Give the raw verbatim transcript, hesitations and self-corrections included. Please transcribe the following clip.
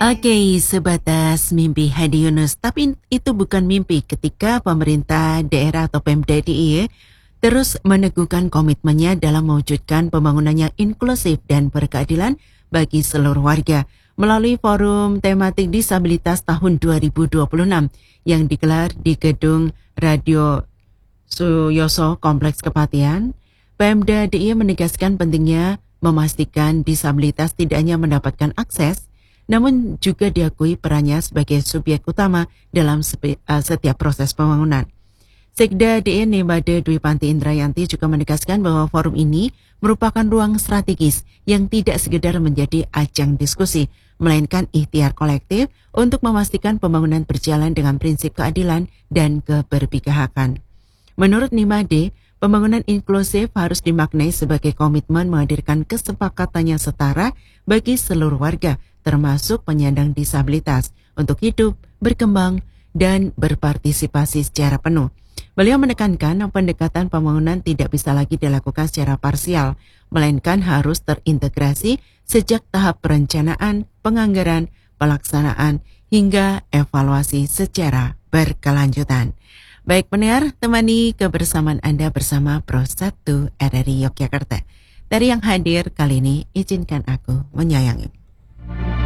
Oke, sebatas mimpi Hadi Yunus, tapi itu bukan mimpi ketika pemerintah daerah atau Pemda D I Y terus meneguhkan komitmennya dalam mewujudkan pembangunannya inklusif dan berkeadilan bagi seluruh warga melalui forum tematik disabilitas tahun dua ribu dua puluh enam yang digelar di Gedung Radio Suyoso Kompleks Kepatihan. Pemda D I Y menegaskan pentingnya memastikan disabilitas tidak hanya mendapatkan akses, namun juga diakui perannya sebagai subjek utama dalam setiap proses pembangunan. Sekda D I Y Nimade Dwi Panti Indrayanti juga menegaskan bahwa forum ini merupakan ruang strategis yang tidak sekedar menjadi ajang diskusi, melainkan ikhtiar kolektif untuk memastikan pembangunan berjalan dengan prinsip keadilan dan keberpihakan. Menurut Nimade, pembangunan inklusif harus dimaknai sebagai komitmen menghadirkan kesepakatan yang setara bagi seluruh warga, termasuk penyandang disabilitas, untuk hidup, berkembang, dan berpartisipasi secara penuh. Beliau menekankan pendekatan pembangunan tidak bisa lagi dilakukan secara parsial, melainkan harus terintegrasi sejak tahap perencanaan, penganggaran, pelaksanaan, hingga evaluasi secara berkelanjutan. Baik pendengar, temani kebersamaan Anda bersama Pro satu R R I Yogyakarta. Dari yang hadir kali ini, izinkan aku menyayangi.